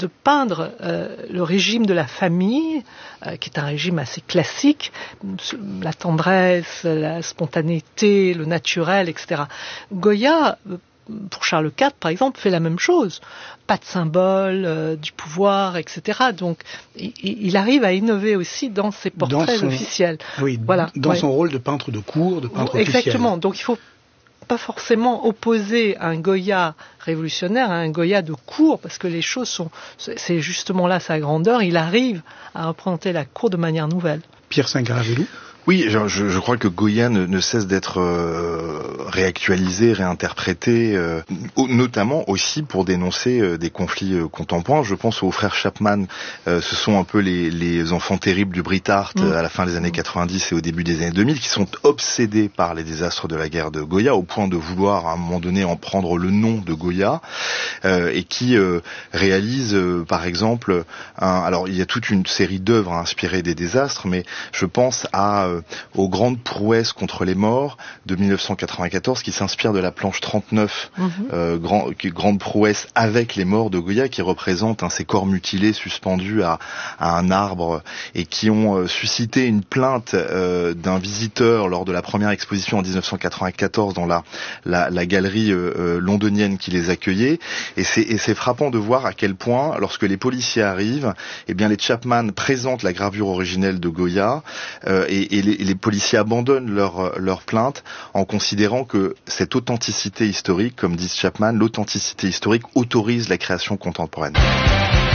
de peindre le régime de la famille, qui est un régime assez classique, la tendresse, la spontanéité, le naturel, etc. Goya, pour Charles IV, par exemple, fait la même chose. Pas de symbole du pouvoir, etc. Donc, il arrive à innover aussi dans ses portraits officiels. Oui, voilà, dans son rôle de peintre de cour, de peintre officiel. Exactement. Donc, il faut pas forcément opposer un Goya révolutionnaire à un Goya de cour, parce que les choses c'est justement là sa grandeur. Il arrive à représenter la cour de manière nouvelle. Pierre Singaravelou. Oui, je crois que Goya ne cesse d'être réactualisé, réinterprété, notamment aussi pour dénoncer des conflits contemporains. Je pense aux frères Chapman, ce sont un peu les enfants terribles du Brit Art à la fin des années 90 et au début des années 2000, qui sont obsédés par les désastres de la guerre de Goya, au point de vouloir à un moment donné en prendre le nom de Goya, et qui réalisent par exemple, alors il y a toute une série d'œuvres inspirées des désastres, mais je pense aux grandes prouesses contre les morts de 1994 qui s'inspire de la planche 39, grande prouesse avec les morts de Goya, qui représentent ces corps mutilés suspendus à un arbre et qui ont suscité une plainte d'un visiteur lors de la première exposition en 1994 dans la galerie londonienne qui les accueillait. Et c'est frappant de voir à quel point, lorsque les policiers arrivent, eh bien les Chapman présentent la gravure originelle de Goya et les policiers abandonnent leur plainte en considérant que cette authenticité historique, comme dit Chapman, l'authenticité historique autorise la création contemporaine.